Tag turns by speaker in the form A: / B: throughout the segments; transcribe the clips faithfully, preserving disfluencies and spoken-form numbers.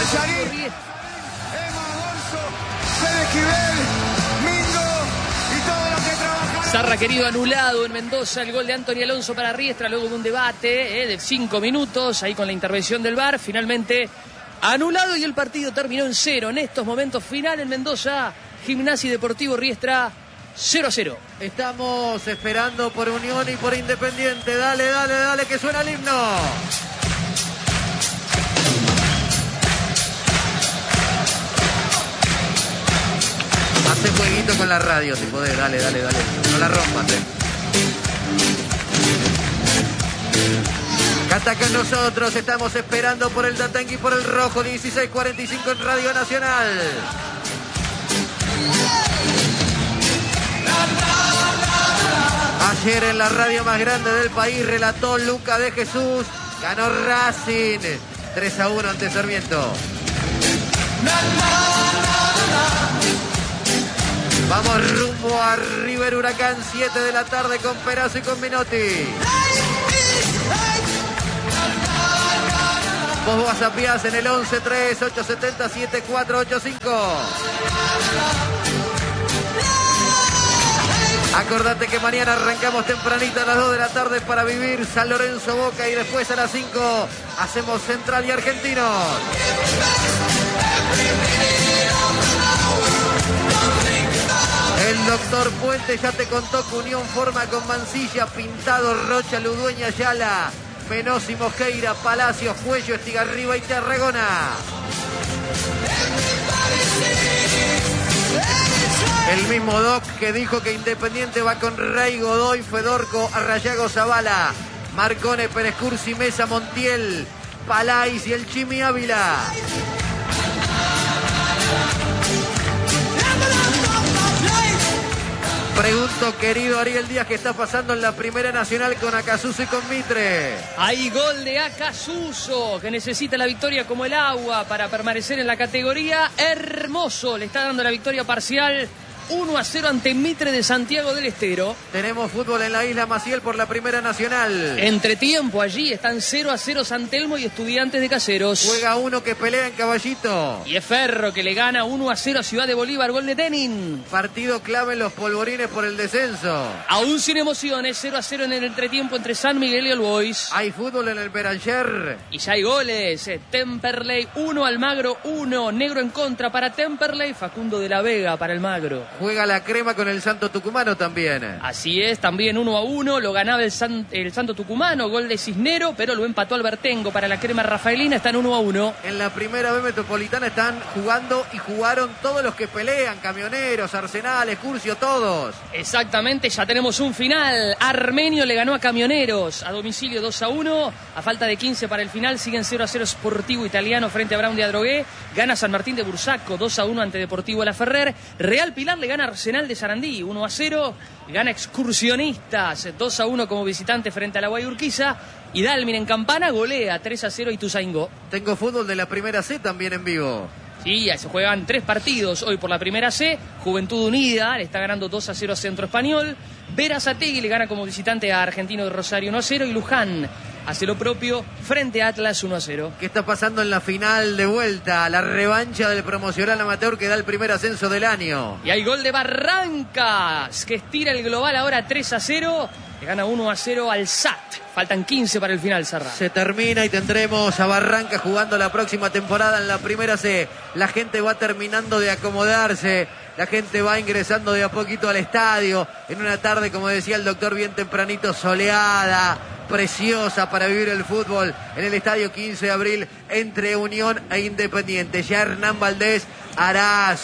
A: Mayarín, Emma Gorzo, Fede Esquivel, Mingo y todo lo que trabajaron.
B: Zarra, querido, anulado en Mendoza el gol de Anthony Alonso para Riestra luego de un debate eh, de cinco minutos, ahí con la intervención del V A R, finalmente anulado y el partido terminó en cero. En estos momentos final en Mendoza, Gimnasia y Deportivo Riestra cero a cero.
C: Estamos esperando por Unión y por Independiente. Dale, dale, dale, que suena el himno. Hace jueguito con la radio si podés, dale, dale, dale. No la rompas, eh. Canta con nosotros, estamos esperando por el Datangui, por el rojo, dieciséis cuarenta y cinco en Radio Nacional. Ayer en la radio más grande del país relató Luca de Jesús, ganó Racing tres a uno ante Sarmiento. Vamos rumbo a River Huracán, siete de la tarde con Perazo y con Minotti. Vos WhatsAppías en el once tres ocho siete cero siete cuatro ocho cinco. Acordate que mañana arrancamos tempranito a las dos de la tarde para vivir San Lorenzo Boca y después a las cinco hacemos Central y Argentinos. El doctor Puente ya te contó que Unión forma con Mancilla, Pintado, Rocha, Ludueña, Ayala, Penosi, Mosqueira, Palacios, Cuello, Estigarriba y Tarragona. El mismo Doc que dijo que Independiente va con Rey, Godoy, Fedorco, Arrayago, Zavala, Marcone, Pérez Cursi, Mesa, Montiel, Palais y el Chimi Ávila. Pregunto, querido Ariel Díaz, ¿qué está pasando en la Primera Nacional con Acasuso y con Mitre?
B: Hay gol de Acasuso, que necesita la victoria como el agua para permanecer en la categoría. Hermoso, le está dando la victoria parcial uno a cero ante Mitre de Santiago del Estero.
C: Tenemos fútbol en la Isla Maciel por la Primera Nacional.
B: Entretiempo allí, están cero a cero San Telmo y Estudiantes de Caseros.
C: Juega uno que pelea en Caballito.
B: Y es Ferro que le gana uno a cero a Ciudad de Bolívar, gol de Tenin.
C: Partido clave en los polvorines por el descenso.
B: Aún sin emociones, cero a cero en el entretiempo entre San Miguel y el Boys.
C: Hay fútbol en el Beranger.
B: Y ya hay goles. Temperley uno, Almagro uno. Negro en contra para Temperley, Facundo de la Vega para Almagro.
C: Juega la Crema con el Santo Tucumano también.
B: Así es, también uno a uno. Lo ganaba el, San, el Santo Tucumano, gol de Cisnero, pero lo empató Albertengo para la Crema Rafaelina. Están uno a uno.
C: En la Primera B Metropolitana están jugando y jugaron todos los que pelean. Camioneros, Arsenales, Curcio, todos.
B: Exactamente, ya tenemos un final. Armenio le ganó a Camioneros a domicilio dos a uno. A falta de quince para el final, siguen cero a cero Sportivo Italiano frente a Brown de Adrogué. Gana San Martín de Bursaco dos a uno ante Deportivo La Ferrer. Real Pilar le gana Arsenal de Sarandí uno a cero. Gana Excursionistas dos a uno como visitante frente a la Guayurquiza. Y Dalmin en Campana golea tres a cero Ituzaingó.
C: Tengo fútbol de la Primera C también en vivo.
B: Sí, se juegan tres partidos hoy por la Primera C. Juventud Unida le está ganando dos a cero a Centro Español. Berazategui le gana como visitante a Argentino de Rosario uno a cero. Y Luján hace lo propio frente a Atlas uno a cero.
C: ¿Qué está pasando en la final de vuelta? La revancha del promocional amateur que da el primer ascenso del año.
B: Y hay gol de Barrancas, que estira el global ahora tres a cero. Le gana uno a cero al S A T. Faltan quince para el final, Serra.
C: Se termina y tendremos a Barrancas jugando la próxima temporada en la Primera C. La gente va terminando de acomodarse. La gente va ingresando de a poquito al estadio. En una tarde, como decía el doctor, bien tempranito, soleada, preciosa para vivir el fútbol en el estadio quince de abril entre Unión e Independiente. Ya Hernán Valdés hará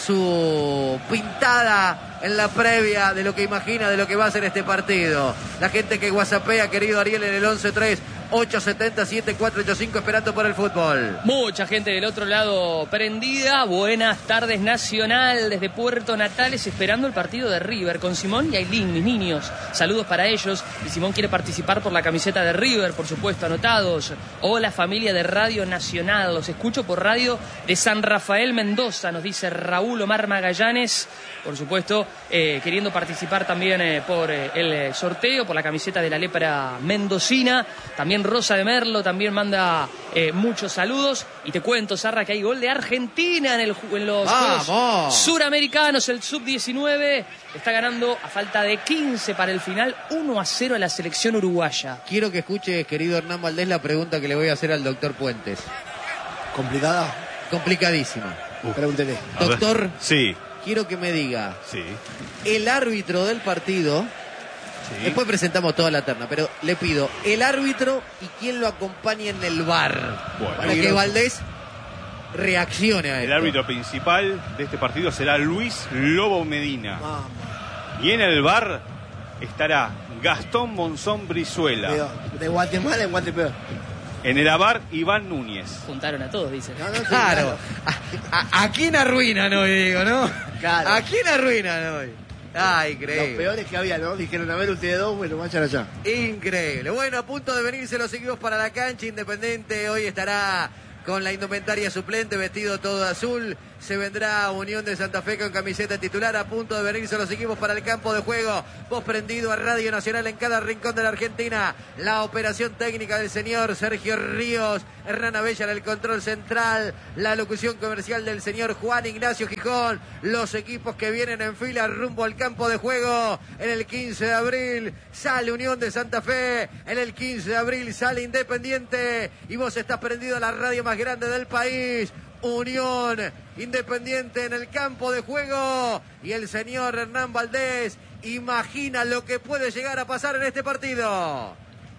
C: su pintada en la previa de lo que imagina, de lo que va a ser este partido. La gente que whatsappea, querido Ariel, en el once tres ocho siete cero siete cuatro ocho cinco esperando por el fútbol.
B: Mucha gente del otro lado prendida. Buenas tardes, Nacional, desde Puerto Natales, esperando el partido de River con Simón y Ailín, mis niños. Saludos para ellos. Y Simón quiere participar por la camiseta de River, por supuesto, anotados. Hola, familia de Radio Nacional. Los escucho por radio de San Rafael, Mendoza, nos dice Raúl Omar Magallanes. Por supuesto, eh, queriendo participar también eh, por eh, el sorteo, por la camiseta de la lepra mendocina. También También Rosa de Merlo también manda eh, muchos saludos. Y te cuento, Sarra, que hay gol de Argentina en, el, en los
C: ¡Vamos!
B: Juegos Suramericanos. El sub diecinueve está ganando a falta de quince para el final, uno a cero a la selección uruguaya.
C: Quiero que escuches, querido Hernán Valdés, la pregunta que le voy a hacer al doctor Puentes.
D: ¿Complicada?
C: Complicadísima.
D: Uh, Pregúntele.
C: Doctor,
E: sí.
C: quiero que me diga,
E: Sí.
C: el árbitro del partido,
E: Sí.
C: después presentamos toda la terna, pero le pido el árbitro y quién lo acompaña en el V A R,
E: Bueno.
C: para que Valdés reaccione a esto.
E: El árbitro principal de este partido será Luis Lobo Medina.
D: Mamá.
E: Y en el V A R estará Gastón Monzón Brizuela.
D: Peor. De Guatemala en Guatepeor.
E: En el A V A R, Iván Núñez.
B: Juntaron a todos, dicen.
D: No, no, sí,
C: Claro. ¿A, a, a quién arruinan hoy, digo, no?
D: Claro.
C: ¿A quién arruinan hoy? Ay, increíble.
D: Los peores que había, ¿no? Dijeron, a ver, ustedes dos, bueno, vayan allá.
C: Increíble. Bueno, a punto de venirse los equipos para la cancha. Independiente hoy estará con la indumentaria suplente, vestido todo de azul. Se vendrá Unión de Santa Fe con camiseta titular. A punto de venirse los equipos para el campo de juego. Voz prendido a Radio Nacional en cada rincón de la Argentina. La operación técnica del señor Sergio Ríos. Hernán Abella en el control central. La locución comercial del señor Juan Ignacio Gijón. Los equipos que vienen en fila rumbo al campo de juego. En el quince de abril sale Unión de Santa Fe. En el quince de abril sale Independiente. Y vos estás prendido a la radio más grande del país. Unión, Independiente en el campo de juego. Y el señor Hernán Valdés imagina lo que puede llegar a pasar en este partido.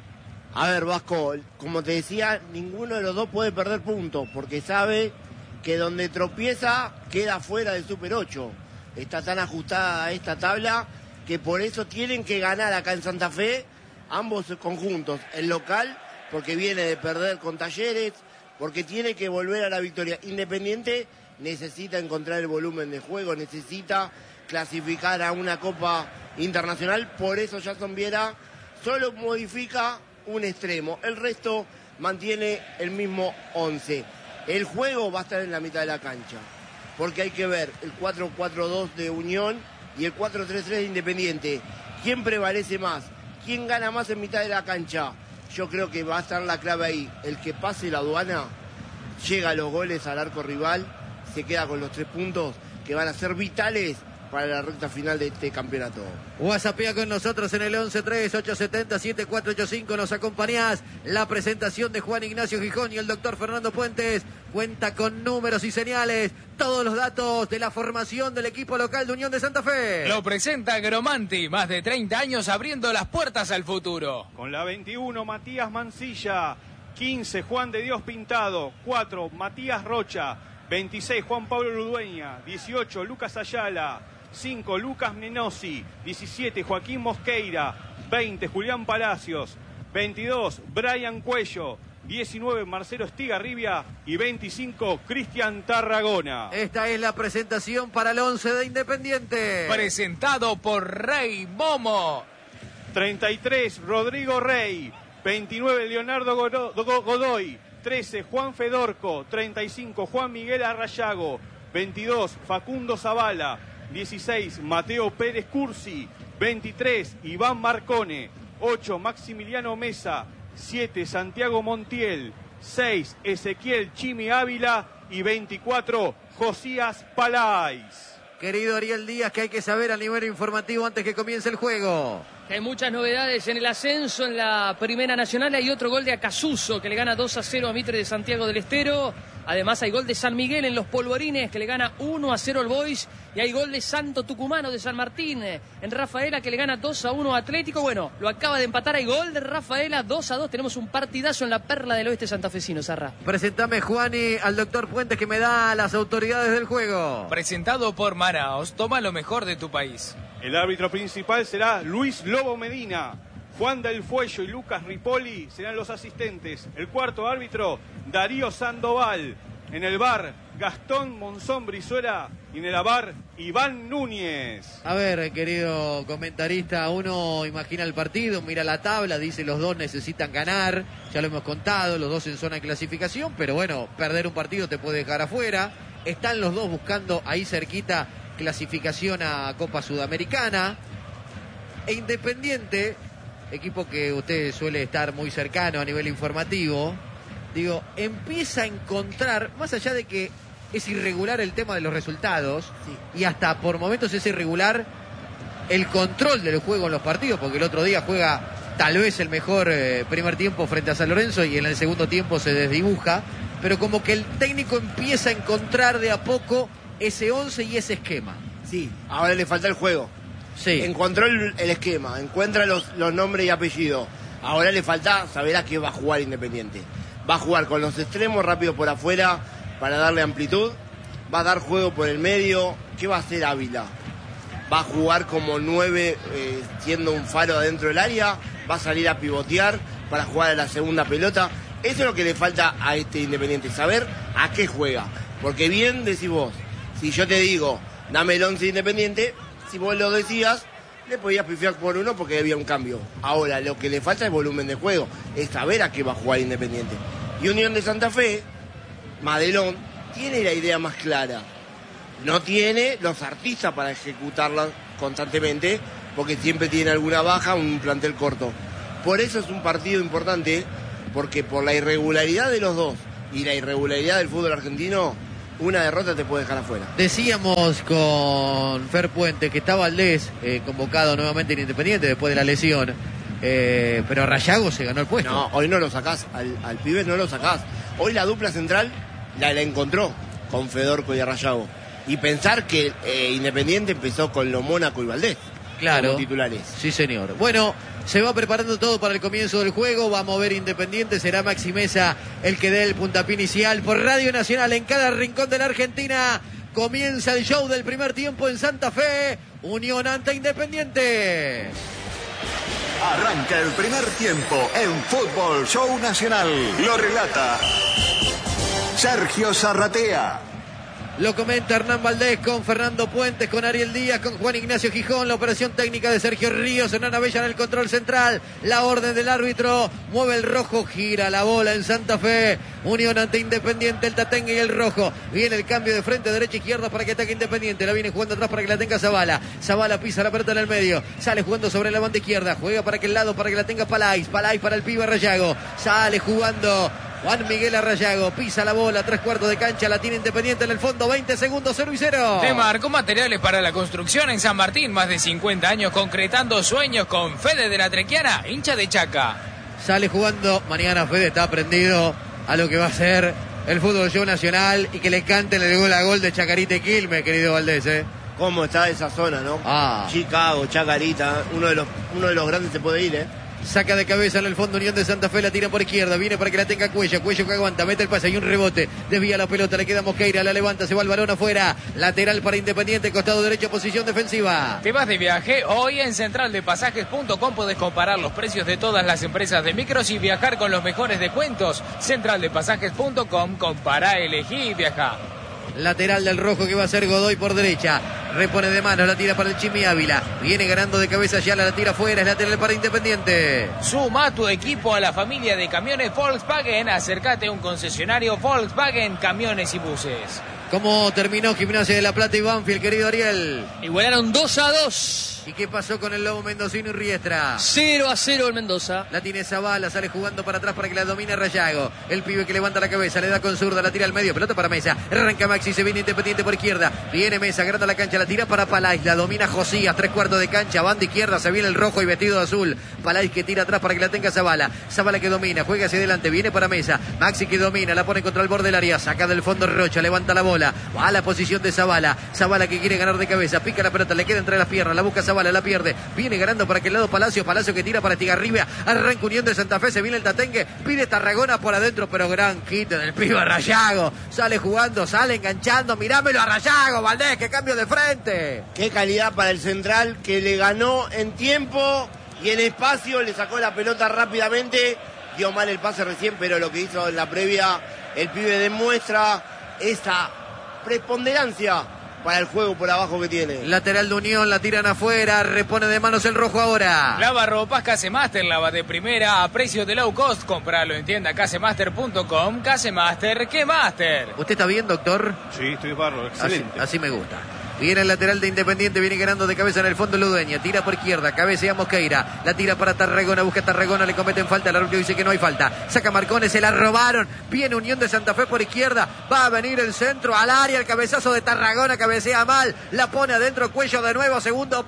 D: A ver, Vasco, como te decía, ninguno de los dos puede perder puntos, porque sabe que donde tropieza queda fuera del Super ocho. Está tan ajustada esta tabla que por eso tienen que ganar acá en Santa Fe ambos conjuntos. El local, porque viene de perder con Talleres, porque tiene que volver a la victoria. Independiente necesita encontrar el volumen de juego, necesita clasificar a una Copa Internacional, por eso Jason Viera solo modifica un extremo, el resto mantiene el mismo once. El juego va a estar en la mitad de la cancha, porque hay que ver el cuatro cuatro dos de Unión y el cuatro tres tres de Independiente. ¿Quién prevalece más? ¿Quién gana más en mitad de la cancha? Yo creo que va a estar la clave ahí. El que pase la aduana, llega a los goles al arco rival, se queda con los tres puntos que van a ser vitales para la recta final de este campeonato.
C: WhatsAppea con nosotros en el once tres ocho siete cero siete cuatro ocho cinco. Nos acompañás. La presentación de Juan Ignacio Gijón y el doctor Fernando Puentes cuenta con números y señales. Todos los datos de la formación del equipo local de Unión de Santa Fe.
F: Lo presenta Gromanti, más de treinta años abriendo las puertas al futuro.
E: Con la veintiuno, Matías Mancilla. quince, Juan de Dios Pintado. cuatro, Matías Rocha. veintiséis, Juan Pablo Ludueña. dieciocho, Lucas Ayala. cinco, Lucas Menosi. diecisiete, Joaquín Mosqueira. veinte, Julián Palacios. veintidós, Brian Cuello. diecinueve, Marcelo Estigarribia. Y veinticinco, Cristian Tarragona.
C: Esta es la presentación para el once de Independiente.
F: Presentado por Rey Momo.
E: treinta y tres, Rodrigo Rey. veintinueve, Leonardo Godoy. trece, Juan Fedorco. treinta y cinco, Juan Miguel Arrayago. veintidós, Facundo Zavala. dieciséis, Mateo Pérez Cursi. veintitrés, Iván Marcone. ocho, Maximiliano Mesa. siete, Santiago Montiel. seis, Ezequiel Chimi Ávila. Y veinticuatro, Josías Palais.
C: Querido Ariel Díaz, ¿qué hay que saber a nivel informativo antes que comience el juego?
B: Hay muchas novedades en el ascenso en la Primera Nacional. Hay otro gol de Acasuso que le gana dos a cero a Mitre de Santiago del Estero. Además hay gol de San Miguel en Los Polvorines que le gana uno a cero al Boys. Y hay gol de Santo Tucumano de San Martín en Rafaela que le gana dos a uno a Atlético. Bueno, lo acaba de empatar. Hay gol de Rafaela dos a dos. Tenemos un partidazo en la Perla del Oeste santafesino, Sarra.
C: Presentame, Juani, al doctor Puentes que me da las autoridades del juego.
F: Presentado por Manaos. Toma lo mejor de tu país.
E: El árbitro principal será Luis Lobo Medina. Juan del Fuello y Lucas Ripoli serán los asistentes. El cuarto árbitro, Darío Sandoval. En el V A R, Gastón Monzón Brizuela. Y en el A V A R, Iván Núñez.
C: A ver, querido comentarista, uno imagina el partido, mira la tabla, dice los dos necesitan ganar. Ya lo hemos contado, los dos en zona de clasificación. Pero bueno, perder un partido te puede dejar afuera. Están los dos buscando ahí cerquita clasificación a Copa Sudamericana. E Independiente equipo que usted suele estar muy cercano a nivel informativo, digo, empieza a encontrar, más allá de que es irregular el tema de los resultados, sí, y hasta por momentos es irregular el control del juego en los partidos, porque el otro día juega tal vez el mejor eh, primer tiempo frente a San Lorenzo y en el segundo tiempo se desdibuja, pero como que el técnico empieza a encontrar de a poco ese once y ese esquema.
D: Sí, ahora le falta el juego.
C: Sí.
D: Encontró el, el esquema, encuentra los, los nombres y apellidos. Ahora le falta saber a qué va a jugar Independiente. Va a jugar con los extremos rápidos por afuera para darle amplitud. Va a dar juego por el medio. ¿Qué va a hacer Ávila? Va a jugar como nueve, eh, siendo un faro adentro del área. Va a salir a pivotear para jugar a la segunda pelota. Eso es lo que le falta a este Independiente, saber a qué juega. Porque bien decís vos, si yo te digo, dame el once Independiente, si vos lo decías, le podías pifiar por uno porque había un cambio. Ahora, lo que le falta es volumen de juego, es saber a qué va a jugar Independiente. Y Unión de Santa Fe, Madelón, tiene la idea más clara. No tiene los artistas para ejecutarla constantemente, porque siempre tiene alguna baja, un plantel corto. Por eso es un partido importante, porque por la irregularidad de los dos y la irregularidad del fútbol argentino, una derrota te puede dejar afuera.
C: Decíamos con Fer Puente que está Valdés eh, convocado nuevamente en Independiente después de la lesión, eh, pero Rayago se ganó el puesto.
D: No, hoy no lo sacás, al, al pibe no lo sacás. Hoy la dupla central la, la encontró con Fedorco y Rayago. Y pensar que eh, Independiente empezó con lo Mónaco y Valdés.
C: Claro.
D: Como titulares.
C: Sí, señor. Bueno, se va preparando todo para el comienzo del juego. Va a mover Independiente. Será Maxi Mesa el que dé el puntapié inicial. Por Radio Nacional, en cada rincón de la Argentina, comienza el show del primer tiempo en Santa Fe. Unión ante Independiente.
G: Arranca el primer tiempo en Fútbol Show Nacional. Lo relata Sergio Zarratea.
C: Lo comenta Hernán Valdés con Fernando Puentes, con Ariel Díaz, con Juan Ignacio Gijón. La operación técnica de Sergio Ríos, Hernán Abella en el control central. La orden del árbitro, mueve el rojo, gira la bola en Santa Fe. Unión ante Independiente, el tatengue y el rojo. Viene el cambio de frente, derecha, izquierda para que ataque Independiente. La viene jugando atrás para que la tenga Zavala. Zavala pisa la pelota en el medio. Sale jugando sobre la banda izquierda. Juega para aquel lado para que la tenga Palais. Palais para el pibe Rayago. Sale jugando Juan Miguel Arrayago, pisa la bola, tres cuartos de cancha, la tiene Independiente en el fondo, veinte segundos, cero y cero.
F: Te marcó materiales para la construcción en San Martín, más de cincuenta años concretando sueños con Fede de la Trequiana, hincha de Chaca.
C: Sale jugando, mañana Fede está prendido a lo que va a ser el fútbol show nacional y que le canten el gol a gol de Chacarita y Quilmes, querido Valdés, ¿eh?
D: ¿Cómo está esa zona, no?
C: Ah.
D: Chicago, Chacarita, uno de los, uno de los grandes se puede ir, ¿eh?
C: Saca de cabeza en el fondo Unión de Santa Fe, la tira por izquierda, viene para que la tenga Cuello, Cuello que aguanta, mete el pase, hay un rebote, desvía la pelota, le queda Mosqueira, la levanta, se va el balón afuera, lateral para Independiente, costado derecho, posición defensiva.
F: ¿Te vas de viaje? Hoy en central de pasajes punto com podés comparar los precios de todas las empresas de micros y viajar con los mejores descuentos. central de pasajes punto com, compara, elegí y viaja.
C: Lateral del rojo que va a ser Godoy por derecha. Repone de mano, la tira para el Chimi Ávila. Viene ganando de cabeza ya, la tira fuera, es lateral para Independiente.
F: Suma tu equipo a la familia de camiones Volkswagen. Acércate a un concesionario Volkswagen, camiones y buses.
C: ¿Cómo terminó Gimnasia de La Plata y Banfield, querido Ariel?
B: Igualaron dos a dos.
C: ¿Y qué pasó con el Lobo Mendocino y Riestra?
B: cero a cero el Mendoza.
C: La tiene Zavala, sale jugando para atrás para que la domine Rayago. El pibe que levanta la cabeza, le da con zurda, la tira al medio, pelota para Mesa. Arranca Maxi, se viene Independiente por izquierda. Viene Mesa, agranda la cancha, la tira para Palais. La domina Josías, tres cuartos de cancha, banda izquierda, se viene el rojo y vestido de azul. Palais que tira atrás para que la tenga Zavala. Zavala que domina, juega hacia adelante, viene para Mesa. Maxi que domina, la pone contra el borde del área, saca del fondo Rocha, levanta la bola. Va a la posición de Zavala. Zavala que quiere ganar de cabeza, pica la pelota, le queda entre las piernas, la busca Zavala, la pierde. Viene ganando para aquel lado Palacio, Palacio que tira para Estigarribia, arranca Unión de Santa Fe, se viene el tatengue, pide Tarragona por adentro, pero gran quite del pibe Rayago, sale jugando, sale enganchando, mirámelo a Rayago, Valdés, que cambio de frente.
D: Qué calidad para el central que le ganó en tiempo y en espacio, le sacó la pelota rápidamente, dio mal el pase recién, pero lo que hizo en la previa, el pibe demuestra esa preponderancia para el juego por abajo que tiene.
C: Lateral de Unión, la tiran afuera, repone de manos el rojo ahora.
F: Lava ropas Casemaster, lava de primera a precios de low cost. Compralo en tienda casemaster punto com. Casemaster, ¿qué master?
C: ¿Usted está bien, doctor?
E: Sí, estoy barro, excelente.
C: Así, así me gusta. Viene el lateral de Independiente, viene ganando de cabeza en el fondo Ludueña. Tira por izquierda, cabecea Mosqueira. La tira para Tarragona, busca Tarragona, le cometen falta. El árbitro dice que no hay falta. Saca Marcone, se la robaron. Viene Unión de Santa Fe por izquierda. Va a venir el centro al área. El cabezazo de Tarragona, cabecea mal. La pone adentro, Cuello de nuevo, segundo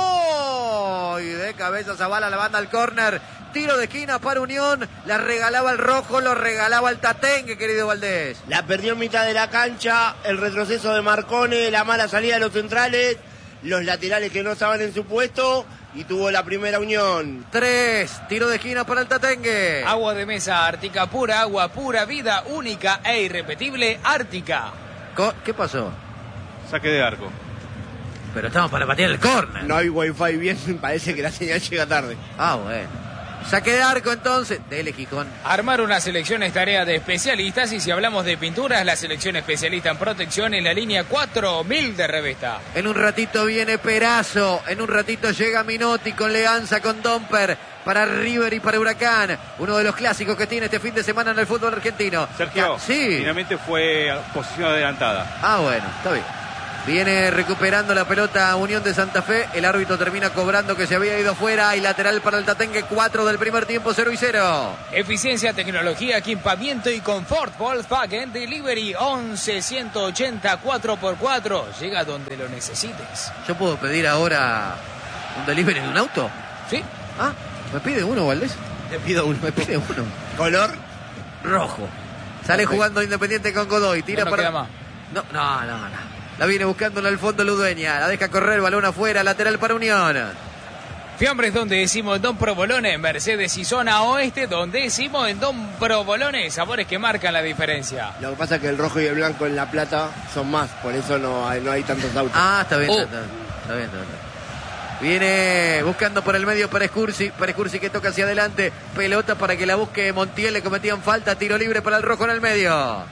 C: palo. Y de cabeza Zavala, la banda al córner. Tiro de esquina para Unión. La regalaba el rojo, lo regalaba el Tatengue, querido Valdés.
D: La perdió en mitad de la cancha. El retroceso de Marcone, la mala salida de los centrales, los laterales que no estaban en su puesto. Y tuvo la primera Unión.
C: Tres, tiro de esquina para el Tatengue.
F: Agua de mesa Ártica, pura agua, pura vida, única e irrepetible Ártica.
C: ¿Qué pasó?
E: Saque de arco.
C: Pero estamos para patear el córner.
D: No hay wifi bien, parece que la señal llega tarde.
C: Ah, bueno. Saque de arco entonces. Dele, Gijón.
F: Armar una selección es tarea de especialistas y si hablamos de pinturas, la selección especialista en protección en la línea cuatro mil de Revesta.
C: En un ratito viene Perazo. En un ratito llega Minotti con Leanza, con Domper. Para River y para Huracán. Uno de los clásicos que tiene este fin de semana en el fútbol argentino.
E: Sergio,
C: sí.
E: Finalmente fue posición adelantada.
C: Ah, bueno, está bien. Viene recuperando la pelota Unión de Santa Fe. El árbitro termina cobrando que se había ido fuera. Y lateral para el Tatengue, cuatro del primer tiempo, cero y cero.
F: Eficiencia, tecnología, equipamiento y confort. Volkswagen Delivery once ciento ochenta cuatro por cuatro. Llega donde lo necesites.
C: ¿Yo puedo pedir ahora un delivery de un auto?
F: Sí.
C: Ah, ¿me pide uno, Valdés?
D: Te pido uno.
C: Me pide uno.
D: ¿Color?
C: Rojo. Sale okay. Jugando Independiente con Godoy. Tira
F: no, no
C: para...
F: queda más.
C: No, no, no, no. La viene buscando en el fondo Ludueña. La deja correr, balón afuera, lateral para Unión.
F: Fiambres donde decimos en Don Provolone, Mercedes y zona oeste donde decimos en Don Provolone, sabores que marcan la diferencia.
D: Lo que pasa es que el rojo y el blanco en La Plata son más, por eso no hay, no hay tantos autos.
C: Ah, está bien,
F: oh.
C: está, está, está bien, está bien. Viene buscando por el medio para Escursi, para Escursi que toca hacia adelante, pelota para que la busque Montiel, le cometían falta, tiro libre para el rojo en el medio.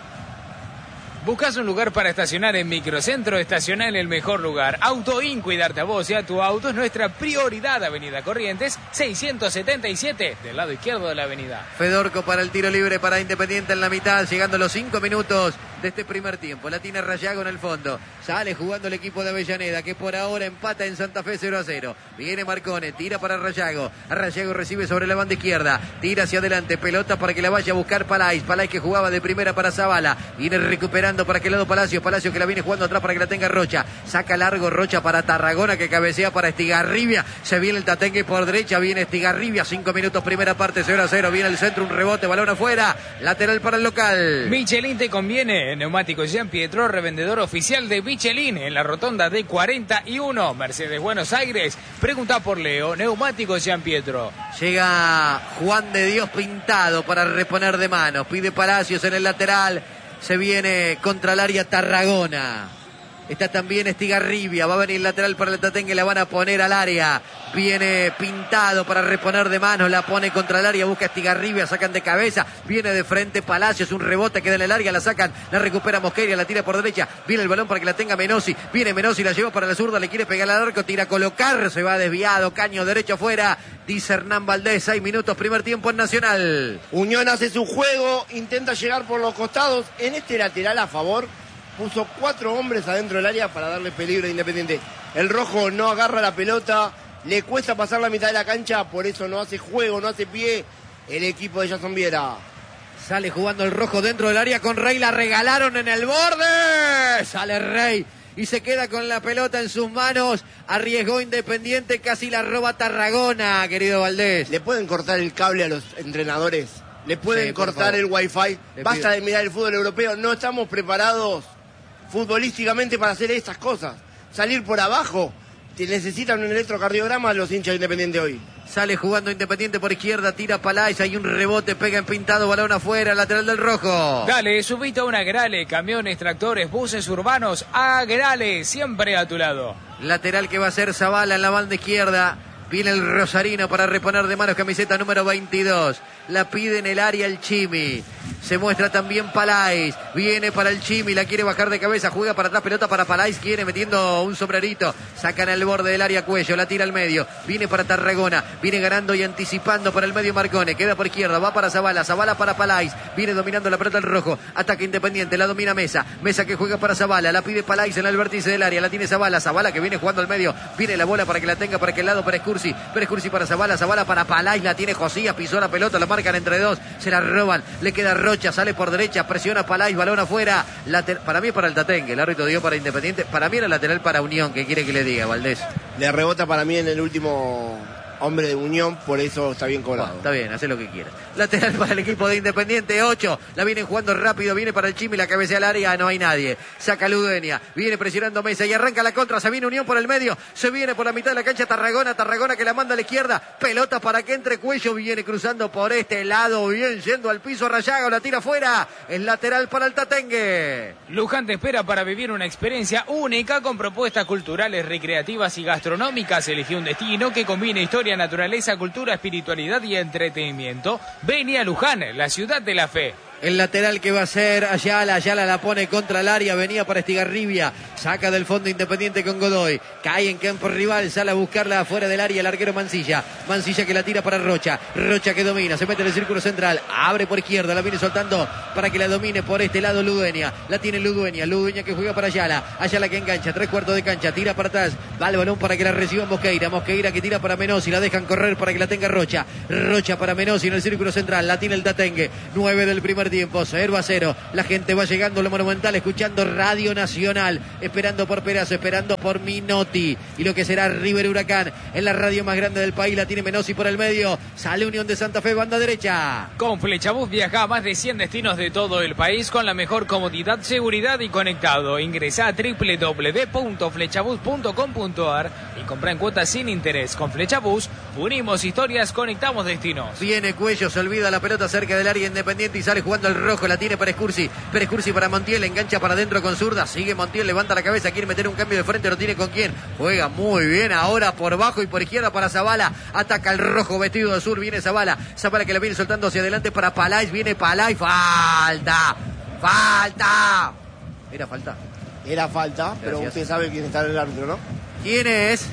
F: ¿Buscas un lugar para estacionar en Microcentro? Estaciona en el mejor lugar. Autoin, cuidarte a vos y a tu auto es nuestra prioridad. Avenida Corrientes, seiscientos setenta y siete, del lado izquierdo de la avenida.
C: Fedorco para el tiro libre para Independiente en la mitad, llegando los cinco minutos de este primer tiempo. La tiene Rayago en el fondo. Sale jugando el equipo de Avellaneda, que por ahora empata en Santa Fe cero a cero. Viene Marcone, tira para Rayago. Rayago recibe sobre la banda izquierda. Tira hacia adelante, pelota para que la vaya a buscar Palais. Palais que jugaba de primera para Zavala. Viene recuperando para aquel lado Palacio. Palacio que la viene jugando atrás para que la tenga Rocha. Saca largo Rocha para Tarragona que cabecea para Estigarribia. Se viene el Tatengue por derecha. Viene Estigarribia. Cinco minutos primera parte, cero a cero. Viene el centro, un rebote, balón afuera. Lateral para el local.
F: Michelin te conviene. Neumáticos Jean Pietro, revendedor oficial de Michelin en la rotonda de cuarenta y uno. Mercedes Buenos Aires. Pregunta por Leo. Neumáticos Jean Pietro.
C: Llega Juan de Dios Pintado para reponer de manos. Pide Palacios en el lateral. Se viene contra el área Tarragona. Está también Estigarribia. Va a venir lateral para el Tatengue. La van a poner al área. Viene Pintado para reponer de manos. La pone contra el área. Busca Estigarribia. Sacan de cabeza. Viene de frente Palacios. Un rebote. Queda en el área. La sacan. La recupera Mosqueira. La tira por derecha. Viene el balón para que la tenga Menossi. Viene Menossi. La lleva para la zurda. Le quiere pegar al arco. Tira a colocar. Se va desviado. Caño derecho afuera. Dice Hernán Valdés. Seis minutos. Primer tiempo en Nacional.
D: Unión hace su juego. Intenta llegar por los costados. En este lateral a favor. Puso cuatro hombres adentro del área para darle peligro a Independiente. El rojo no agarra la pelota, le cuesta pasar la mitad de la cancha, por eso no hace juego, no hace pie el equipo de Jason Viera.
C: Sale jugando el rojo dentro del área con Rey, la regalaron en el borde. Sale Rey y se queda con la pelota en sus manos. Arriesgó Independiente, casi la roba Tarragona, querido Valdés.
D: ¿Le pueden cortar el cable a los entrenadores? ¿Le pueden sí, cortar el wifi? Le Basta pido. de mirar el fútbol europeo, no estamos preparados futbolísticamente para hacer estas cosas. Salir por abajo, te necesitan un electrocardiograma los hinchas de Independiente hoy.
C: Sale jugando Independiente por izquierda, tira Palais, hay un rebote, pega en Pintado, balón afuera, lateral del rojo.
F: Dale, subite a un Agrale, camiones, tractores, buses urbanos, Agrale, siempre a tu lado.
C: Lateral que va a ser Zavala en la banda izquierda. Viene el Rosarino para reponer de manos, camiseta número veintidós. la pide en el área el Chimi. Se muestra también Palais, viene para el Chimi, la quiere bajar de cabeza, juega para atrás, pelota para Palais, quiere metiendo un sombrerito, sacan el borde del área Cuello, la tira al medio, viene para Tarragona, viene ganando y anticipando para el medio Marcone, queda por izquierda, va para Zavala, Zavala para Palais, viene dominando la pelota el rojo, ataque Independiente, la domina Mesa, Mesa que juega para Zavala, la pide Palais en el vértice del área, la tiene Zavala, Zavala que viene jugando al medio, viene la bola para que la tenga para aquel lado Pérez Cursi, Pérez Cursi para Zavala, Zavala para Palais, la tiene Josías, pisó la pelota, la marcan entre dos, se la roban, le queda Rocha, sale por derecha, presiona Palais, balón afuera, later... para mí es para el Tatengue, el árbitro dio para Independiente, para mí era lateral para Unión, que quiere que le diga, Valdés.
D: Le rebota para mí en el último hombre de Unión, por eso está bien cobrado.
C: Bueno, está bien, hace lo que quiera. Lateral para el equipo de Independiente, ocho. La vienen jugando rápido, viene para el Chimi, la cabecea al área, no hay nadie. Saca Ludueña, viene presionando Mesa y arranca la contra, se viene Unión por el medio, se viene por la mitad de la cancha Tarragona, Tarragona que la manda a la izquierda, pelota para que entre Cuello, viene cruzando por este lado, bien yendo al piso Rayaga, la tira afuera, es lateral para el Tatengue.
F: Luján te espera para vivir una experiencia única con propuestas culturales, recreativas y gastronómicas. Elegí un destino que combine historia, naturaleza, cultura, espiritualidad y entretenimiento. Vení a Luján, la ciudad de la fe.
C: El lateral que va a ser Ayala, Ayala la pone contra el área, venía para Estigarribia, saca del fondo Independiente con Godoy, cae en campo rival, sale a buscarla afuera del área el arquero Mancilla, Mancilla que la tira para Rocha, Rocha que domina, se mete en el círculo central, abre por izquierda, la viene soltando para que la domine por este lado Ludueña, la tiene Ludueña, Ludueña que juega para Ayala, Ayala que engancha, tres cuartos de cancha, tira para atrás, va el balón para que la reciba Mosqueira, Mosqueira que tira para Menossi, la dejan correr para que la tenga Rocha, Rocha para Menossi en el círculo central, la tiene el Tatengue, nueve del primer tiempo, cero a cero, la gente va llegando a lo Monumental, escuchando Radio Nacional, esperando por Perazo, esperando por Minotti, y lo que será River Huracán, en la radio más grande del país, la tiene Menossi por el medio, sale Unión de Santa Fe, banda derecha.
F: Con Flechabús viaja a más de cien destinos de todo el país con la mejor comodidad, seguridad y conectado. Ingresa a doble u doble u doble u punto flechabús punto com punto ar y compra en cuotas sin interés. Con Flechabús unimos historias, conectamos destinos.
C: Viene Cuello, se olvida la pelota cerca del área Independiente y sale jugando el rojo, la tiene Pérez Cursi, Pérez Cursi para Montiel, engancha para adentro con zurda, sigue Montiel, levanta la cabeza, quiere meter un cambio de frente, no tiene con quién, juega muy bien ahora por bajo y por izquierda para Zavala, ataca el rojo vestido de azul, viene Zavala, Zavala que la viene soltando hacia adelante para Palais, viene Palais, falta, falta, era falta.
D: Era falta,
C: Gracias.
D: pero usted sabe quién está en el árbitro, ¿no?
C: ¿Quién es?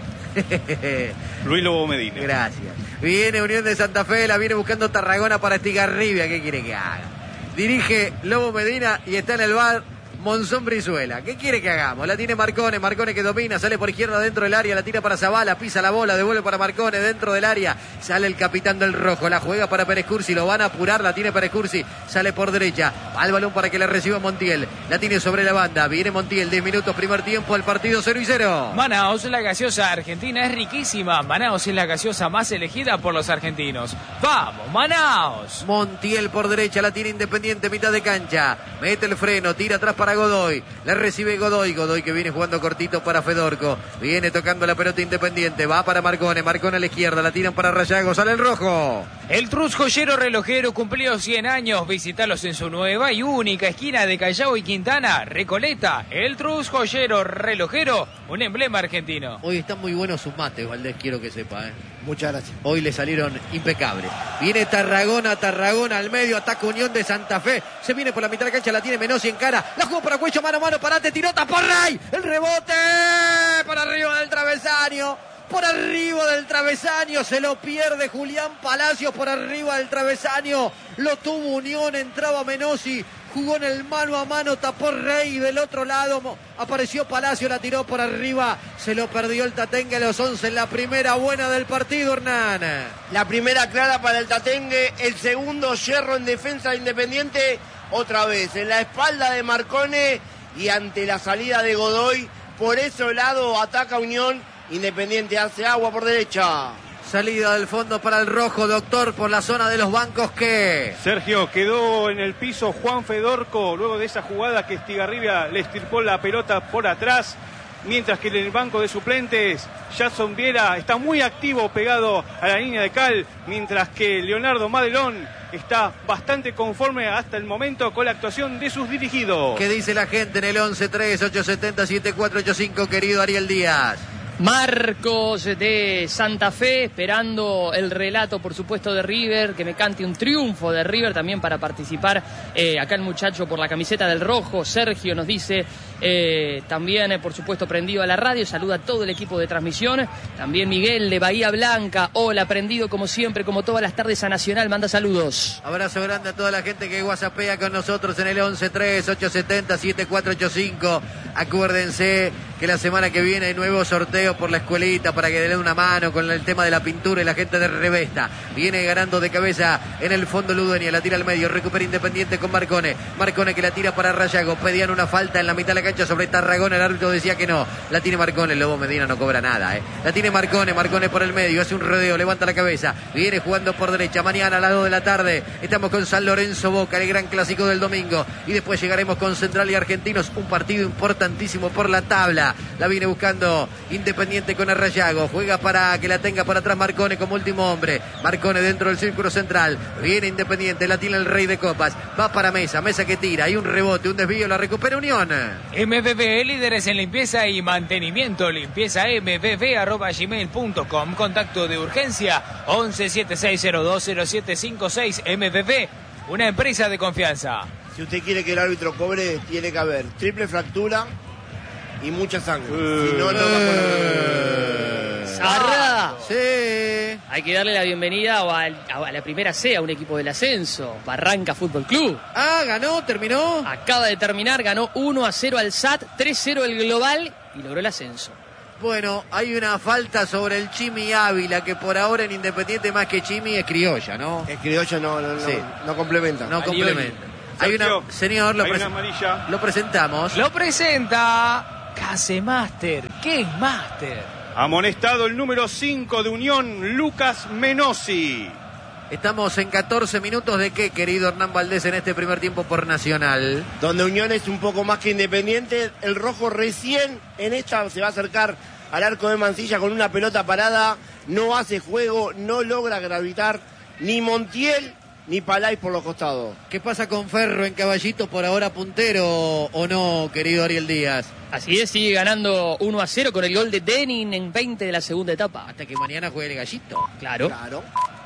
E: Luis Lobo Medina.
C: Gracias. Viene Unión de Santa Fe, la viene buscando Tarragona para Estigarribia. ¿Qué quiere que haga? Dirige Lobo Medina y está en el bar Monzón Brizuela. ¿Qué quiere que hagamos? La tiene Marcone, Marcone que domina, sale por izquierda dentro del área, la tira para Zavala, pisa la bola, devuelve para Marcone dentro del área, sale el capitán del rojo, la juega para Pérez Cursi, lo van a apurar, la tiene Pérez Cursi, sale por derecha, va el balón para que la reciba Montiel, la tiene sobre la banda, viene Montiel, diez minutos, primer tiempo, el partido cero y cero.
F: Manaos, la gaseosa argentina es riquísima. Manaos es la gaseosa más elegida por los argentinos. ¡Vamos, Manaos!
C: Montiel por derecha, la tiene Independiente, mitad de cancha, mete el freno, tira atrás para Godoy, la recibe Godoy, Godoy que viene jugando cortito para Fedorco, viene tocando la pelota Independiente, va para Marcone, Marcone a la izquierda, la tiran para Rayago, sale el rojo.
F: El Trus Joyero Relojero cumplió cien años, visitalos en su nueva y única esquina de Callao y Quintana, Recoleta. El Trus Joyero Relojero, un emblema argentino.
C: Hoy están muy buenos sus mates, Valdés, quiero que sepa, ¿eh?
D: Muchas gracias.
C: Hoy le salieron impecables. Viene Tarragona, Tarragona al medio, ataca Unión de Santa Fe. Se viene por la mitad de la cancha, la tiene Menossi en cara. La jugó para Cuello, mano a mano, parate, tirota por Ray. El rebote para arriba del travesaño. Por arriba del travesaño, se lo pierde Julián Palacios por arriba del travesaño. Lo tuvo Unión, entraba Menossi. Jugó en el mano a mano, tapó Rey, del otro lado apareció Palacio, la tiró por arriba, se lo perdió el Tatengue a los once en la primera buena del partido, Hernán.
D: La primera clara para el Tatengue, el segundo yerro en defensa de Independiente, otra vez en la espalda de Marcone y ante la salida de Godoy, por ese lado ataca Unión, Independiente hace agua por derecha.
C: Salida del fondo para el rojo, doctor, por la zona de los bancos que...
E: Sergio, quedó en el piso Juan Fedorco luego de esa jugada que Estigarribia le estirpó la pelota por atrás, mientras que en el banco de suplentes Jason Viera está muy activo pegado a la línea de cal, mientras que Leonardo Madelón está bastante conforme hasta el momento con la actuación de sus dirigidos.
C: ¿Qué dice la gente en el once tres ocho siete cero siete cuatro ocho cinco, querido Ariel Díaz?
B: Marcos de Santa Fe, esperando el relato, por supuesto, de River, que me cante un triunfo de River también para participar. Eh, acá el muchacho por la camiseta del rojo, Sergio, nos dice, eh, también, eh, por supuesto, prendido a la radio, saluda a todo el equipo de transmisión. También Miguel de Bahía Blanca, hola, prendido como siempre, como todas las tardes a Nacional, manda saludos.
C: Abrazo grande a toda la gente que whatsappea con nosotros en el once tres ocho siete cero siete cuatro ocho cinco. Acuérdense que la semana que viene hay nuevos sorteos por la escuelita para que le den una mano con el tema de la pintura y la gente de Revesta. Viene ganando de cabeza en el fondo Ludueña, la tira al medio, recupera Independiente con Marcone. Marcone que la tira para Rayago, pedían una falta en la mitad de la cancha sobre Tarragón, el árbitro decía que no. La tiene Marcone, el Lobo Medina no cobra nada, eh. La tiene Marcone, Marcone por el medio, hace un rodeo, levanta la cabeza, viene jugando por derecha. Mañana a las dos de la tarde estamos con San Lorenzo Boca, el gran clásico del domingo, y después llegaremos con Central y Argentinos, un partido importantísimo por la tabla. La viene buscando Independiente con Arrayago, juega para que la tenga por atrás Marcone como último hombre. Marcone dentro del círculo central, viene Independiente, la tiene el Rey de Copas, va para Mesa, Mesa que tira, hay un rebote, un desvío, la recupera Unión.
F: M V V, líderes en limpieza y mantenimiento, limpieza m v v arroba gmail punto com, contacto de urgencia once siete seis cero dos cero siete cinco seis. M V V, una empresa de confianza.
D: Si usted quiere que el árbitro cobre, tiene que haber triple fractura y mucha sangre. Uh, si no, no va a
B: Zarra.
C: Sí.
B: Hay que darle la bienvenida a, a la primera C, a un equipo del ascenso, Barranca Fútbol Club.
C: Ah, ganó, terminó.
B: Acaba de terminar, ganó uno a cero al S A T, tres cero el global y logró el ascenso.
C: Bueno, hay una falta sobre el Chimi Ávila, que por ahora en Independiente más que Chimi es criolla, ¿no?
D: Es criolla, no, no,
C: Sí.
D: no, no complementa.
C: No
B: Alioli.
C: complementa. Hay
E: Sergio,
C: una, señor, lo,
E: hay
C: presen-
E: una amarilla.
C: lo presentamos.
F: Lo presenta Casemaster. ¿Qué es Master?
E: Amonestado el número cinco de Unión, Lucas Menossi.
C: Estamos en catorce minutos de qué, querido Hernán Valdés, en este primer tiempo por Nacional.
D: Donde Unión es un poco más que Independiente. El rojo recién en esta se va a acercar al arco de Mansilla con una pelota parada. No hace juego, no logra gravitar ni Montiel ni Palay por los costados.
C: ¿Qué pasa con Ferro en Caballito, por ahora puntero o no, querido Ariel Díaz?
B: Así es, sigue ganando uno a cero con el gol de Denin en veinte de la segunda etapa.
C: Hasta que mañana juegue el Gallito.
B: Claro.
D: Claro.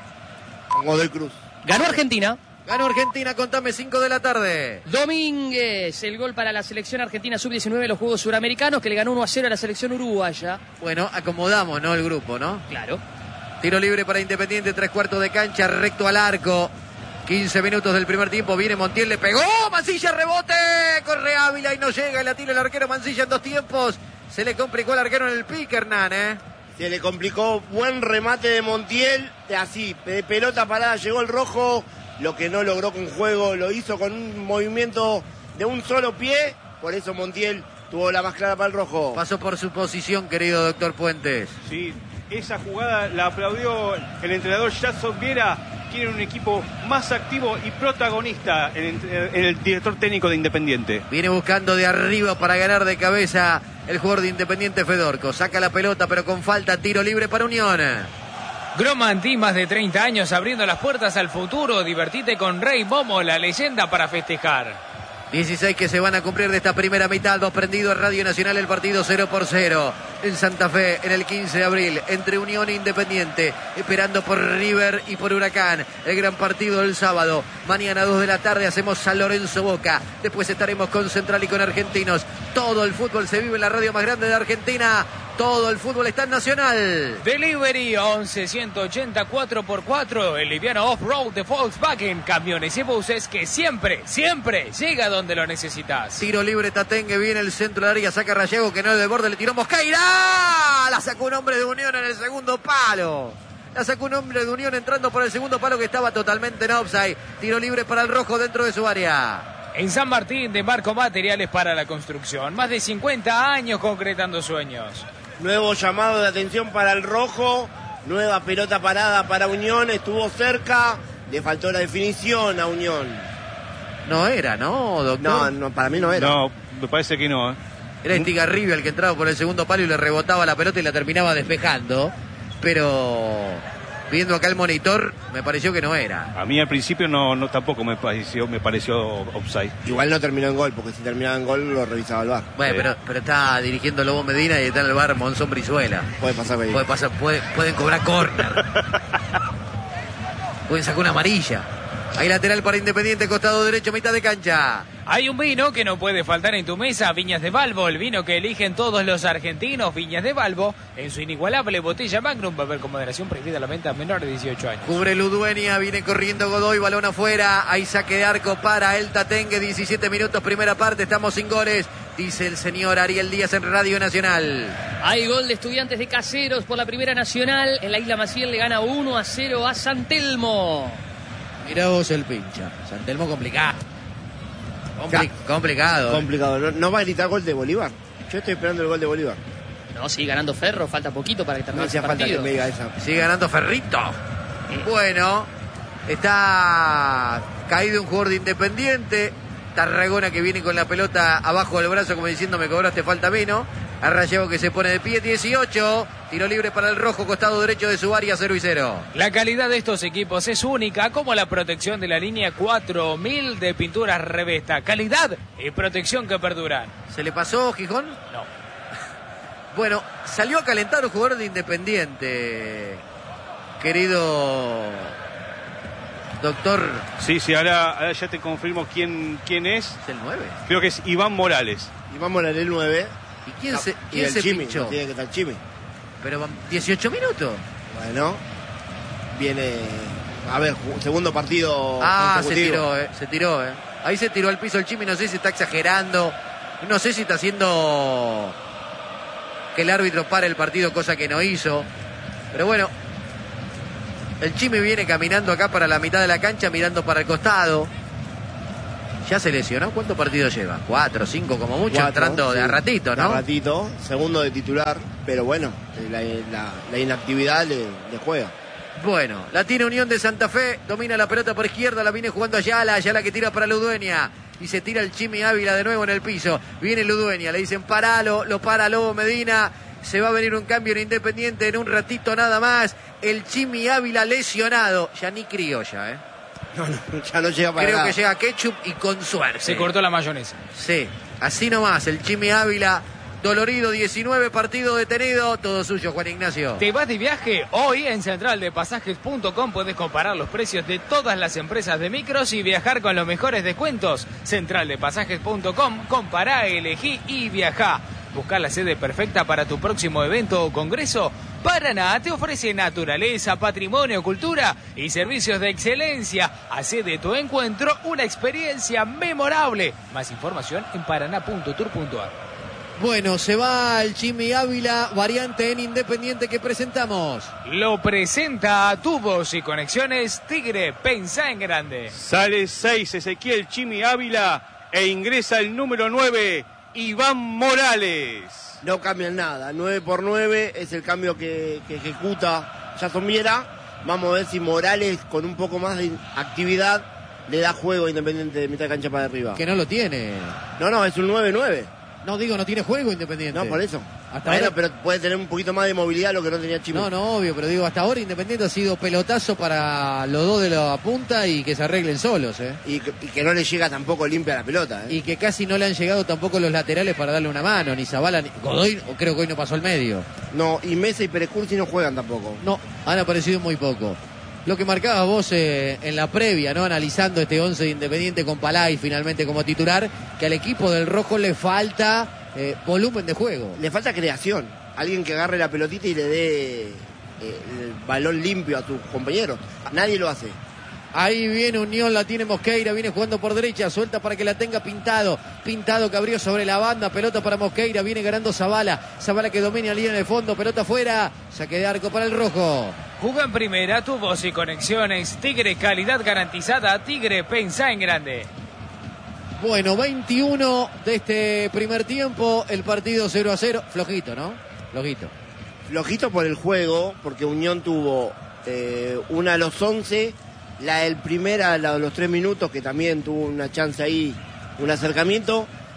D: Con Godoy Cruz.
B: Ganó Argentina.
C: Ganó Argentina, contame, cinco de la tarde.
B: Domínguez, el gol para la selección argentina sub diecinueve en los Juegos Suramericanos, que le ganó uno a cero a la selección uruguaya.
C: Bueno, acomodamos, ¿no? El grupo, ¿no?
B: Claro.
C: Tiro libre para Independiente, tres cuartos de cancha, recto al arco. quince minutos del primer tiempo, viene Montiel, le pegó, Mansilla, rebote, corre Ávila y no llega, y la tira el arquero Mansilla en dos tiempos. Se le complicó al arquero en el pique, Hernán, ¿eh?
D: Se le complicó, buen remate de Montiel, así, de pelota parada, llegó el rojo, lo que no logró con juego, lo hizo con un movimiento de un solo pie, por eso Montiel tuvo la más clara para el rojo.
C: Pasó por su posición, querido doctor Puentes.
E: Sí, esa jugada la aplaudió el entrenador Jackson Viera. Quiere un equipo más activo y protagonista en el, en el director técnico de Independiente.
C: Viene buscando de arriba para ganar de cabeza el jugador de Independiente, Fedorco. Saca la pelota, pero con falta, tiro libre para Unión.
F: Gromanti, más de treinta años abriendo las puertas al futuro. Divertite con Rey Momo, la leyenda para festejar.
C: dieciséis que se van a cumplir de esta primera mitad. Dos prendido a Radio Nacional, el partido cero por cero. En Santa Fe, en el quince de abril, entre Unión e Independiente, esperando por River y por Huracán. El gran partido del sábado. Mañana, dos de la tarde, hacemos San Lorenzo Boca. Después estaremos con Central y con Argentinos. Todo el fútbol se vive en la radio más grande de Argentina. Todo el fútbol está en Nacional.
F: Delivery once ciento ochenta cuatro por cuatro, el liviano off-road de Volkswagen, camiones y buses que siempre, siempre llega donde lo necesitas.
C: Tiro libre, Tatengue, viene el centro de área, saca Rayago, que no es de borde, le tiró Mosqueira. La sacó un hombre de Unión en el segundo palo. La sacó un hombre de Unión entrando por el segundo palo, que estaba totalmente en offside. Tiro libre para el rojo dentro de su área.
F: En San Martín, de Marco Materiales para la Construcción, más de cincuenta años concretando sueños.
D: Nuevo llamado de atención para el rojo, nueva pelota parada para Unión, estuvo cerca, le faltó la definición a Unión.
C: No era, ¿no, doctor?
D: No, no, para mí no era.
E: No, me parece que no. ¿eh?
C: Era Estigarribia el que entraba por el segundo palo y le rebotaba la pelota y la terminaba despejando. Pero viendo acá el monitor, me pareció que no era.
E: A mí al principio no, no tampoco me pareció, me pareció offside.
D: Igual no terminó en gol, porque si terminaba en gol lo revisaba el V A R.
C: Bueno,
E: Sí.
C: pero, pero está dirigiendo Lobo Medina y está en el bar Monzón Brizuela.
D: Puede pasar ahí.
C: Puede pasar, puede- pueden cobrar córner. Pueden sacar una amarilla. Ahí lateral para Independiente, costado derecho, mitad de cancha.
F: Hay un vino que no puede faltar en tu mesa, Viñas de Balbo, el vino que eligen todos los argentinos, Viñas de Balbo, en su inigualable botella Magnum, va a haber con moderación prohibida la venta a menor de dieciocho años.
C: Cubre Ludueña, viene corriendo Godoy, balón afuera. Hay saque de arco para el Tatengue, diecisiete minutos, primera parte, estamos sin goles, dice el señor Ariel Díaz en Radio Nacional.
B: Hay gol de Estudiantes de Caseros por la Primera Nacional. En la Isla Maciel le gana uno a cero a San Telmo.
C: Mirá vos el pincha. San Telmo complicado. Compli- complicado. eh.
D: Complicado. No, no va a gritar gol de Bolívar. Yo estoy esperando el gol de Bolívar.
B: No, sigue ganando Ferro, falta poquito para que
D: No
B: termine
D: hacía
B: ese
D: falta que
B: partido.
D: me diga esa.
C: Sigue ganando Ferrito. Bueno, está caído un jugador de Independiente. Tarragona que viene con la pelota abajo del brazo como diciendo me cobraste falta menos. Arrayado que se pone de pie, dieciocho. Tiro libre para el rojo, costado derecho de su área, cero y cero.
F: La calidad de estos equipos es única, como la protección de la línea cuatro mil de pinturas Revesta. Calidad y protección que perduran.
C: ¿Se le pasó Gijón?
F: No.
C: Bueno, salió a calentar un jugador de Independiente, querido doctor.
E: Sí, sí, ahora, ahora ya te confirmo quién, quién es.
C: ¿Es el nueve?
E: Creo que es Iván Morales.
D: Y vamos a el nueve.
C: ¿Y quién se,
D: Y
C: quién
D: el
C: se
D: Chimi.
C: pinchó?
D: Tiene que estar el Chimi.
C: Pero van dieciocho minutos.
D: Bueno. Viene. A ver, ju- segundo partido.
C: Ah, se
D: consecutivo.
C: tiró, eh, se tiró, eh. Ahí se tiró al piso el Chimi, no sé si está exagerando, no sé si está haciendo que el árbitro pare el partido, cosa que no hizo. Pero bueno, el Chimi viene caminando acá para la mitad de la cancha, mirando para el costado. Ya se lesionó, ¿cuántos partidos lleva? Cuatro, cinco como mucho,
D: Cuatro,
C: entrando de a
D: sí,
C: ratito,
D: de a
C: ¿no?
D: ratito, segundo de titular, pero bueno, la, la- la inactividad le, le juega.
C: Bueno, la tiene Unión de Santa Fe, domina la pelota por izquierda, la viene jugando Ayala, Ayala que tira para Ludueña. Y se tira el Chimi Ávila de nuevo en el piso. Viene Ludueña, le dicen paralo, lo para Lobo Medina. Se va a venir un cambio en Independiente en un ratito nada más. El Chimi Ávila lesionado. Ya ni criolla, ¿eh?
D: No, no, ya no llega para
C: Creo
D: nada.
C: que llega ketchup y con suerte.
F: Se cortó la mayonesa.
C: Sí, así nomás. El Chimi Ávila, dolorido, diecinueve, partido detenido. Todo suyo, Juan Ignacio.
F: ¿Te vas de viaje? Hoy en central de pasajes punto com puedes comparar los precios de todas las empresas de micros y viajar con los mejores descuentos. central de pasajes punto com, compará, elegí y viajá. Buscar la sede perfecta para tu próximo evento o congreso. Paraná te ofrece naturaleza, patrimonio, cultura y servicios de excelencia. Hacé de tu encuentro una experiencia memorable. Más información en paraná punto tour punto ar.
C: Bueno, se va el Chimi Ávila, variante en Independiente que presentamos.
F: Lo presenta a Tubos y Conexiones Tigre. Pensá en grande.
E: Sale seis Ezequiel Chimi Ávila e ingresa el número nueve, Iván Morales.
D: No cambian nada, nueve por nueve es el cambio que, que ejecuta Jason Viera. Vamos a ver si Morales con un poco más de actividad le da juego a Independiente de mitad de cancha para arriba.
C: Que no lo tiene.
D: No, no, es un nueve nueve.
C: No, digo, no tiene juego Independiente.
D: No, por eso.
C: Hasta
D: bueno,
C: ahora-
D: pero puede tener un poquito más de movilidad lo que no tenía Chimi.
C: No, no, obvio, pero digo, hasta ahora Independiente ha sido pelotazo para los dos de la punta y que se arreglen solos, ¿eh?
D: Y que, y que no le llega tampoco limpia la pelota. ¿eh?
C: Y que casi no le han llegado tampoco los laterales para darle una mano, ni Zabala, ni Godoy, o creo que hoy no pasó al medio.
D: No, y Mesa y Pérez Cursi no juegan tampoco.
C: No, han aparecido muy poco. Lo que marcabas vos eh, en la previa, ¿no? Analizando este once de Independiente con Palay finalmente como titular, que al equipo del Rojo le falta eh, volumen de juego.
D: Le falta creación. Alguien que agarre la pelotita y le dé eh, el balón limpio a tus compañeros. Nadie lo hace.
C: Ahí viene Unión, la tiene Mosqueira, viene jugando por derecha, suelta para que la tenga Pintado. Pintado que abrió sobre la banda, pelota para Mosqueira, viene ganando Zabala. Zabala que domina la línea de fondo, pelota afuera, saque de arco para el Rojo.
F: Juga en primera, Tubos y Conexiones Tigre, calidad garantizada. Tigre, pensá en grande.
C: Bueno, veintiuno de este primer tiempo, el partido cero a cero. Flojito, ¿no? Flojito.
D: Flojito por el juego, porque Unión tuvo eh, una a los once, la del primera a la de los tres minutos, que también tuvo una chance ahí, un acercamiento,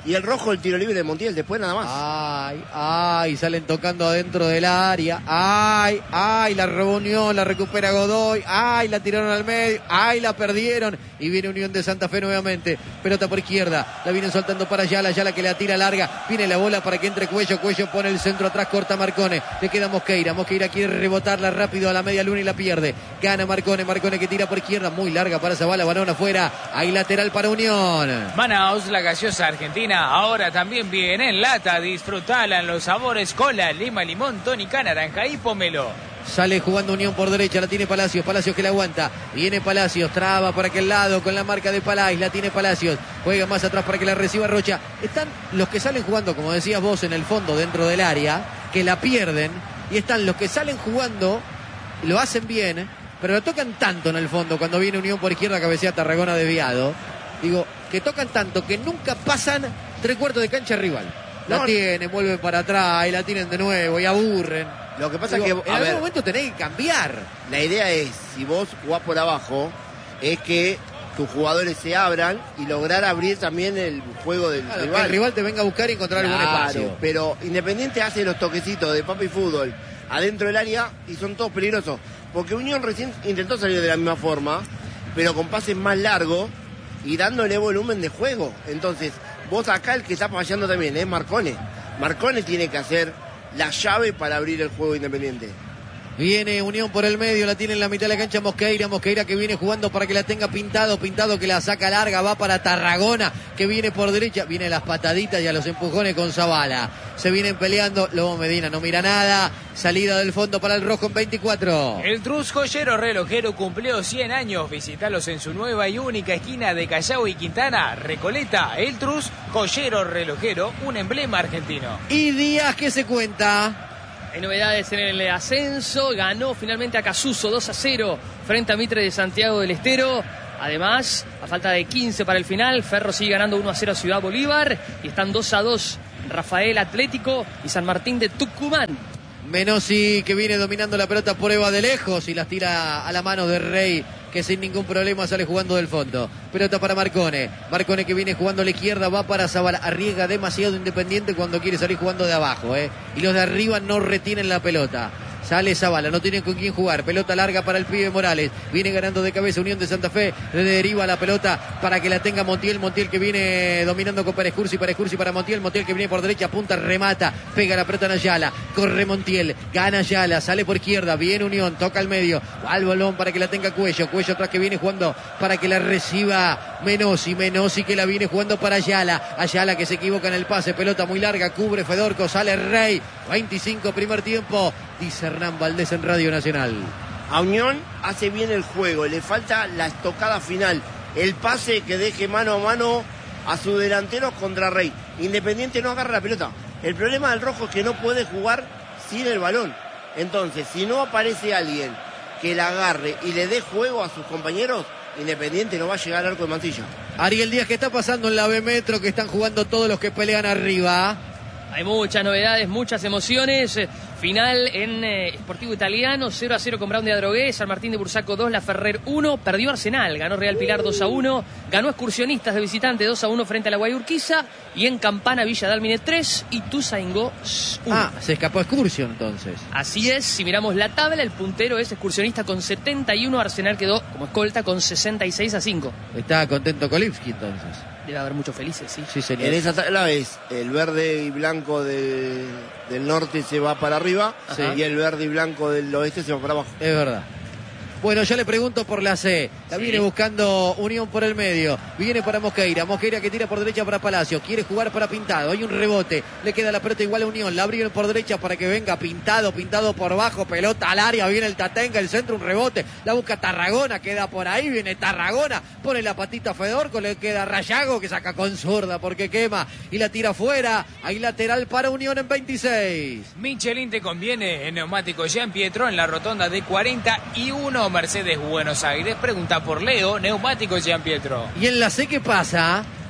D: y el rojo el tiro libre de Montiel, después nada más.
C: Ay, ay, salen tocando adentro del área. Ay, ay, la reunión, la recupera Godoy. Ay, la tiraron al medio. Ay, la perdieron. Y viene Unión de Santa Fe nuevamente. Pelota por izquierda. La vienen soltando para Ayala. Ayala que la tira larga. Viene la bola para que entre Cuello. Cuello pone el centro atrás. Corta Marcone. Le queda Mosqueira. Mosqueira quiere rebotarla rápido a la media luna y la pierde. Gana Marcone. Marcone que tira por izquierda. Muy larga para Zavala. Balón afuera. Hay lateral para Unión.
F: Manaos, la gaseosa argentina. Ahora también viene en lata. Disfrutala en los sabores cola, lima, limón, tónica, naranja y pomelo.
C: Sale jugando Unión por derecha, la tiene Palacios, Palacios que la aguanta, viene Palacios, traba por aquel lado con la marca de Palais, la tiene Palacios, juega más atrás para que la reciba Rocha. Están los que salen jugando, como decías vos, en el fondo dentro del área, que la pierden, y están los que salen jugando, lo hacen bien, pero lo tocan tanto en el fondo cuando viene Unión por izquierda, cabecea Tarragona desviado. Digo, que tocan tanto que nunca pasan tres cuartos de cancha rival. La no, tienen, vuelven para atrás y la tienen de nuevo y aburren.
D: Lo que pasa
C: Digo,
D: es que
C: en
D: a
C: algún
D: ver,
C: momento tenés que cambiar.
D: La idea es, si vos jugás por abajo, es que tus jugadores se abran y lograr abrir también el juego del
C: claro,
D: rival.
C: Que el rival te venga a buscar y encontrar
D: claro,
C: algún espacio.
D: Pero Independiente hace los toquecitos de papi fútbol adentro del área y son todos peligrosos. Porque Unión recién intentó salir de la misma forma, pero con pases más largos y dándole volumen de juego. Entonces, vos acá el que está fallando también es Marcone. Marcone tiene que hacer la llave para abrir el juego Independiente.
C: Viene Unión por el medio, la tiene en la mitad de la cancha Mosqueira, Mosqueira que viene jugando para que la tenga Pintado, Pintado que la saca larga, va para Tarragona, que viene por derecha, viene las pataditas y a los empujones con Zavala. Se vienen peleando, Lobo Medina no mira nada, salida del fondo para el rojo en veinticuatro.
F: El Trus Joyero Relojero cumplió cien años, visitalos en su nueva y única esquina de Callao y Quintana, Recoleta. El Trus Joyero Relojero, un emblema argentino.
C: Y Díaz que se cuenta.
B: Hay novedades en el ascenso, ganó finalmente a Casuso dos a cero frente a Mitre de Santiago del Estero. Además, a falta de quince para el final, Ferro sigue ganando uno a cero a Ciudad Bolívar y están dos a dos Rafael Atlético y San Martín de Tucumán.
C: Menossi que viene dominando la pelota por Eva de lejos y las tira a la mano de Rey, que sin ningún problema sale jugando del fondo. Pelota para Marcone. Marcone que viene jugando a la izquierda, va para Zavala. Arriesga demasiado Independiente cuando quiere salir jugando de abajo, ¿eh? Y los de arriba no retienen la pelota. Sale Zavala, no tienen con quién jugar. Pelota larga para el pibe Morales. Viene ganando de cabeza Unión de Santa Fe. Le deriva la pelota para que la tenga Montiel. Montiel que viene dominando con Pérez Cursi. Pérez Cursi para Montiel. Montiel que viene por derecha, punta, remata. Pega la pelota en Ayala. Corre Montiel. Gana Ayala. Sale por izquierda. Viene Unión. Toca al medio. Al balón para que la tenga Cuello. Cuello atrás que viene jugando para que la reciba Menossi. Menossi que la viene jugando para Ayala. Ayala que se equivoca en el pase. Pelota muy larga. Cubre Fedorco. Sale Rey. veinticinco primer tiempo. Dice Hernán Valdés en Radio Nacional.
D: A Unión hace bien el juego, le falta la estocada final, el pase que deje mano a mano a su delantero contra Rey. Independiente no agarra la pelota. El problema del rojo es que no puede jugar sin el balón. Entonces, si no aparece alguien que la agarre y le dé juego a sus compañeros, Independiente no va a llegar al arco de Mansilla.
C: Ariel Díaz, ¿qué está pasando en la B Metro? Que están jugando todos los que pelean arriba.
B: Hay muchas novedades, muchas emociones. Final en eh, Sportivo Italiano, cero a cero con Brown de Adrogué, San Martín de Bursaco dos, La Ferrer uno, perdió Arsenal, ganó Real Pilar dos a uno, ganó Excursionistas de visitante dos a uno frente a la Guayurquiza, y en Campana Villa Dálmine tres y Tuzaingó uno.
C: Ah, se escapó Excursio entonces.
B: Así es, si miramos la tabla, el puntero es Excursionista con setenta y uno, Arsenal quedó como escolta con sesenta y seis a cinco.
C: Está contento Kolipski entonces.
B: Debe haber muchos felices, sí.
C: Sí, señor.
D: En esa tabla es el verde y blanco de, del norte se va para arriba.
C: Sí.
D: Y el verde y blanco del oeste se va para abajo.
C: Es verdad. Bueno, ya le pregunto por la C. La
B: Sí.
C: viene buscando Unión por el medio. Viene para Mosqueira. Mosqueira que tira por derecha para Palacio. Quiere jugar para Pintado. Hay un rebote. Le queda la pelota igual a Unión. La abrieron por derecha para que venga Pintado. Pintado por bajo. Pelota al área. Viene el Tatenga. El centro, un rebote. La busca Tarragona. Queda por ahí. Viene Tarragona. Pone la patita a Fedorco. Le queda Rayago que saca con zurda porque quema. Y la tira afuera. Hay lateral para Unión en veintiséis.
F: Michelin te conviene en Neumático Jean Pietro en la rotonda de cuarenta y uno Mercedes Buenos Aires. Pregunta por Leo, Neumático Jean Pietro.
C: Y en la C, ¿qué pasa?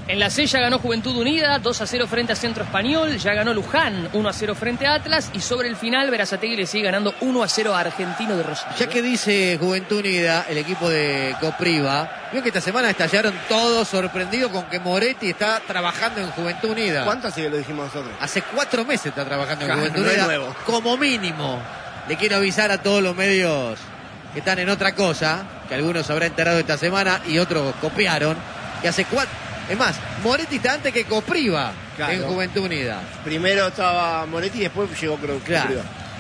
B: En la C ya ganó Juventud Unida, dos a cero frente a Centro Español, ya ganó Luján, uno a cero frente a Atlas, y sobre el final Berazategui le sigue ganando uno a cero a Argentino de Rosario.
C: Ya que dice Juventud Unida, el equipo de Copriva, vio que esta semana estallaron todos sorprendidos con que Moretti está trabajando en Juventud Unida.
D: ¿Cuánto hace que lo dijimos nosotros?
C: Hace cuatro meses está trabajando en
D: Claro,
C: Juventud
D: no es
C: Unida,
D: nuevo.
C: como mínimo. Le quiero avisar a todos los medios que están en otra cosa, que algunos se habrán enterado esta semana y otros copiaron, que hace cuatro... Es más, Moretti está antes que Copriva
D: Claro.
C: en Juventud Unida.
D: Primero estaba Moretti y después llegó creo que
C: Claro.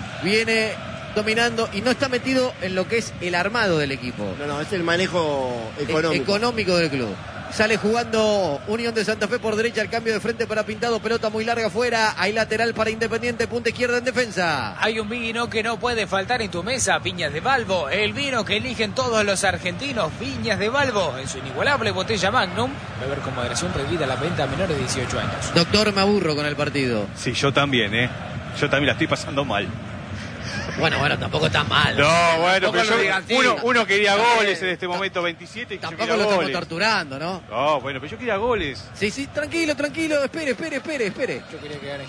C: Viene dominando y no está metido en lo que es el armado del equipo.
D: No, no, es el manejo
C: E-
D: económico.
C: económico del club. Sale jugando Unión de Santa Fe por derecha, el cambio de frente para Pintado, pelota muy larga afuera, hay lateral para Independiente, punta izquierda en defensa.
F: Hay un vino que no puede faltar en tu mesa, Viñas de Balbo, el vino que eligen todos los argentinos, Viñas de Balbo, en su inigualable botella Magnum, beber con moderación, prohibida la venta a menores de dieciocho años.
C: Doctor, me aburro con el partido.
E: Sí, yo también, ¿eh? Yo también la estoy pasando mal.
C: Bueno, bueno, tampoco está mal.
E: No, bueno,
C: Tampoco
E: pero
C: lo
E: yo-
C: digas así.
E: uno, uno quería
C: Está
E: goles
C: bien.
E: en este momento veintisiete y yo
C: Tampoco
E: quería
C: lo estamos
E: goles.
C: torturando, ¿no?
E: No, bueno, pero yo quería goles.
C: Sí, sí, tranquilo, tranquilo, espere, espere, espere, espere.
F: Yo quería quedar en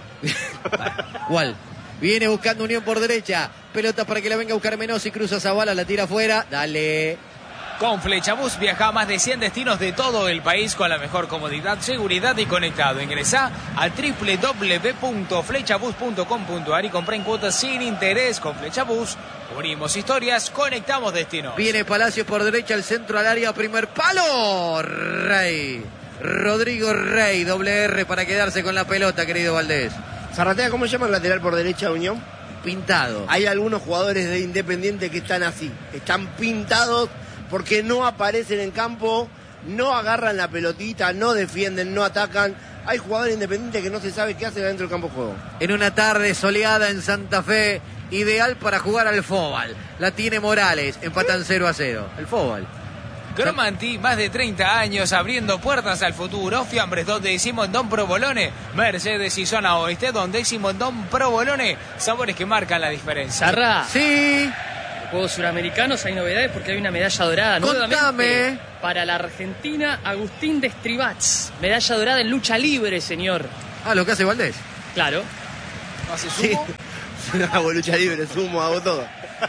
F: gimnasia.
C: ¿Cuál? Viene buscando Unión por derecha, pelota para que la venga a buscar Menossi, cruza Zavala, la tira afuera, dale.
F: Con Flechabús viaja a más de cien destinos de todo el país con la mejor comodidad, seguridad y conectado. Ingresá a doble u doble u doble u punto flechabús punto com punto a r y comprá en cuotas sin interés. Con Flechabús unimos historias, conectamos destinos.
C: Viene Palacios por derecha, el centro al área, primer palo. Rey. Rodrigo Rey, doble R para quedarse con la pelota, querido Valdés.
D: Zarratea, ¿cómo se llama el lateral por derecha de Unión?
C: Pintado.
D: Hay algunos jugadores de Independiente que están así, están pintados porque no aparecen en campo, no agarran la pelotita, no defienden, no atacan. Hay jugadores independientes que no se sabe qué hacen dentro del campo de juego.
C: En una tarde soleada en Santa Fe, ideal para jugar al fútbol. La tiene Morales, empatan cero a cero. El fútbol.
F: Cromanti, más de treinta años abriendo puertas al futuro. Fiambres, donde decimos Don Provolone. Mercedes y Zona Oeste, donde decimos Don Provolone. Sabores que marcan la diferencia.
B: Zarra,
C: Sí.
B: Juegos Suramericanos hay novedades porque hay una medalla dorada
C: Contame.
B: nuevamente para la Argentina, Agustín de Stribats. Medalla dorada en lucha libre, señor.
C: Ah, lo que hace Valdés.
B: Claro.
F: ¿No hace
D: Sí,
F: sumo?
D: hago lucha libre, sumo, hago todo.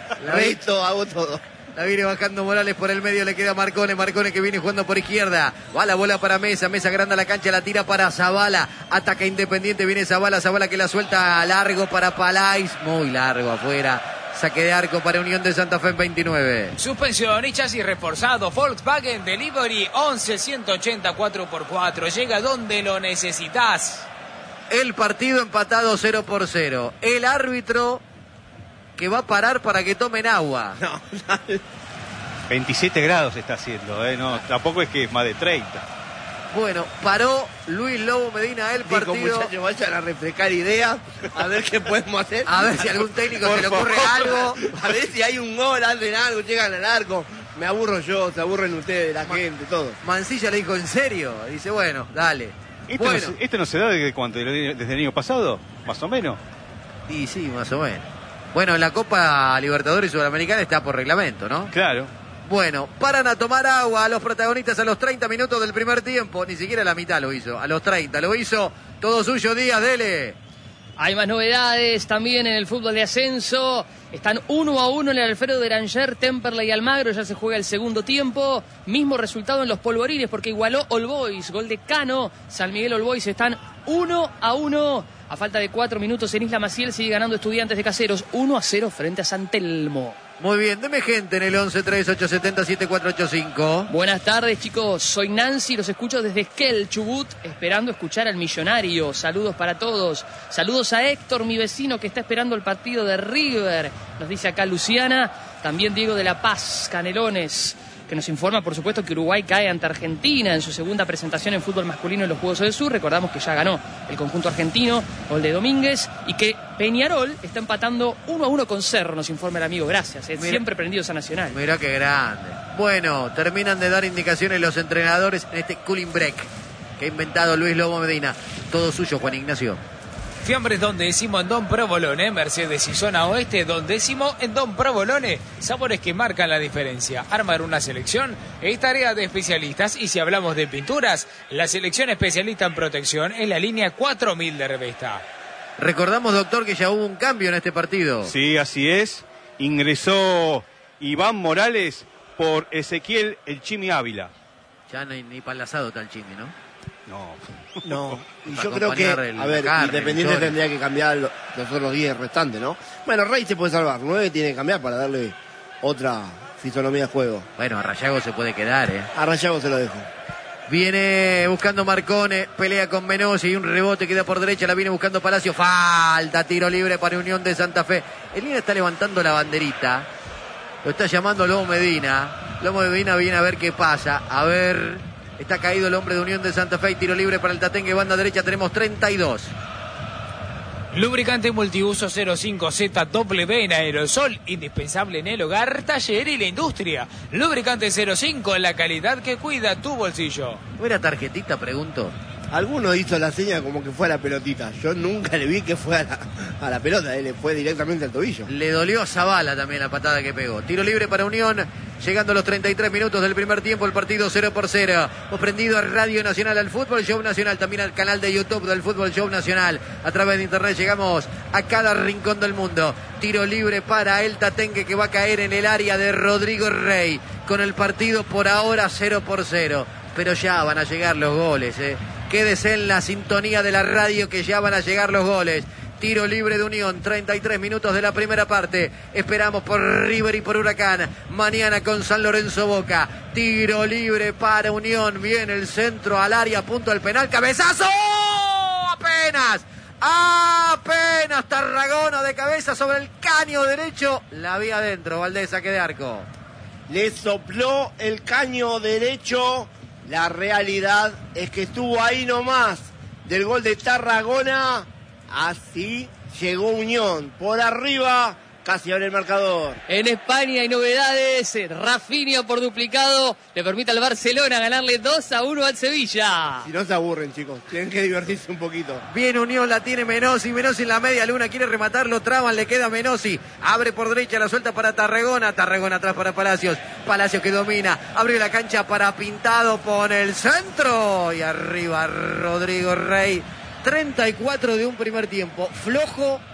D: Reto, hago todo.
C: La viene bajando Morales por el medio, le queda Marcone, Marcone que viene jugando por izquierda. Va la bola para Mesa, Mesa grande a la cancha, la tira para Zavala. Ataca Independiente, viene Zavala, Zavala que la suelta largo para Palais. Muy largo afuera. Saque de arco para Unión de Santa Fe en veintinueve.
F: Suspensión y chasis reforzado. Volkswagen Delivery once ciento ochenta cuatro por cuatro. Llega donde lo necesitas.
C: El partido empatado cero por cero. El árbitro que va a parar para que tomen agua.
D: No,
E: veintisiete grados está haciendo, ¿eh? No, tampoco es que es más de treinta.
C: Bueno, paró Luis Lobo Medina el
D: digo,
C: partido.
D: muchachos, vayan a refrescar ideas, a ver qué podemos hacer.
C: A ver si algún técnico
D: Por
C: se le ocurre
D: favor.
C: algo.
D: A ver si hay un gol, hacen algo, llegan al arco. Me aburro yo, se aburren ustedes, la gente, todo.
C: Mancilla le dijo, ¿en serio? Dice, bueno, dale.
E: ¿Esto,
C: Bueno,
E: no, se- ¿Esto no se da desde cuánto? ¿Desde el año pasado? Más o menos.
C: y sí, más o menos. Bueno, la Copa Libertadores Sudamericana está por reglamento, ¿no?
E: Claro.
C: Bueno, paran a tomar agua a los protagonistas a los treinta minutos del primer tiempo. Ni siquiera la mitad lo hizo, a los treinta. Lo hizo todo suyo, Díaz, dele.
B: Hay más novedades también en el fútbol de ascenso. Están uno a uno en el Alfredo de Ranger, Temperley y Almagro. Ya se juega el segundo tiempo. Mismo resultado en los polvorines porque igualó All Boys. Gol de Cano. San Miguel All Boys están uno a uno. A falta de cuatro minutos en Isla Maciel sigue ganando Estudiantes de Caseros uno a cero frente a San Telmo.
C: Muy bien, deme gente en el once tres ocho siete cero siete cuatro ocho cinco.
B: Buenas tardes, chicos. Soy Nancy, los escucho desde Esquel, Chubut, esperando escuchar al Millonario. Saludos para todos. Saludos a Héctor, mi vecino, que está esperando el partido de River. Nos dice acá Luciana. También Diego de la Paz, Canelones, que nos informa, por supuesto, que Uruguay cae ante Argentina en su segunda presentación en fútbol masculino en los Juegos del Sur. Recordamos que ya ganó el conjunto argentino, gol de Domínguez, y que Peñarol está empatando uno a uno con Cerro, nos informa el amigo. Gracias, eh.
C: Mira.
B: Siempre prendidos a Nacional.
C: Mirá qué grande. Bueno, terminan de dar indicaciones los entrenadores en este cooling break que ha inventado Luis Lobo Medina. Todo suyo, Juan Ignacio.
F: Fiambres Don Décimo en Don Provolone, Mercedes y Zona Oeste Don Décimo en Don Provolone. Sabores que marcan la diferencia. Armar una selección es tarea de especialistas y si hablamos de pinturas, la selección especialista en protección es la línea cuatro mil de Revesta.
C: Recordamos, doctor, que ya hubo un cambio en este partido.
E: Sí, así es. Ingresó Iván Morales por Ezequiel el Chimi Ávila.
C: Ya no hay ni palazado tal Chimi, ¿no?
E: No.
D: No, y
C: Para
D: yo creo que,
C: acompañar el-
D: a ver,
C: la carne,
D: Independiente
C: el
D: tendría que cambiar lo- los otros diez restantes, ¿no? Bueno, Rey se puede salvar, nueve tiene que cambiar para darle otra fisonomía de juego.
C: Bueno, a Rayago se puede quedar, ¿eh?
D: A Rayago se lo dejo.
C: Viene buscando Marcone, pelea con Menosi y un rebote queda por derecha, la viene buscando Palacio. Falta, tiro libre para Unión de Santa Fe. El Lina está levantando la banderita. Lo está llamando Lobo Medina. Lobo Medina viene a ver qué pasa. A ver, está caído el hombre de Unión de Santa Fe y tiro libre para el Tatengue, banda derecha. Tenemos treinta y dos.
F: Lubricante multiuso cero cinco Z W en aerosol, indispensable en el hogar, taller y la industria. Lubricante cero cinco, la calidad que cuida tu bolsillo.
C: ¿No era tarjetita, pregunto?
D: Alguno hizo la seña como que fue a la pelotita. Yo nunca le vi que fue a la, a la pelota, él le fue directamente al tobillo.
C: Le dolió a Zavala también la patada que pegó. Tiro libre para Unión, llegando a los treinta y tres minutos del primer tiempo, el partido cero por cero. Hemos prendido a Radio Nacional, al Fútbol Show Nacional, también al canal de YouTube del Fútbol Show Nacional. A través de internet llegamos a cada rincón del mundo. Tiro libre para el Tatengue que va a caer en el área de Rodrigo Rey. Con el partido por ahora cero por cero. Pero ya van a llegar los goles, ¿eh? Quédese en la sintonía de la radio que ya van a llegar los goles. Tiro libre de Unión, treinta y tres minutos de la primera parte. Esperamos por River y por Huracán. Mañana con San Lorenzo Boca. Tiro libre para Unión. Viene el centro al área, punto al penal. ¡Cabezazo! ¡Apenas! ¡Apenas! Tarragona de cabeza sobre el caño derecho. La vía adentro, Valdés, saque de arco.
D: Le sopló el caño derecho. La realidad es que estuvo ahí nomás del gol de Tarragona. Así llegó Unión. Por arriba, casi abre el marcador.
B: En España hay novedades. Rafinha por duplicado le permite al Barcelona ganarle dos a uno al Sevilla.
D: Si no se aburren, chicos, tienen que divertirse un poquito.
C: Bien Unión, la tiene Menosi, Menosi en la media luna, quiere rematarlo, traban, le queda Menosi, abre por derecha, la suelta para Tarragona, Tarragona atrás para Palacios, Palacios que domina, abre la cancha para Pintado, pone el centro y arriba Rodrigo Rey, treinta y cuatro de un primer tiempo, flojo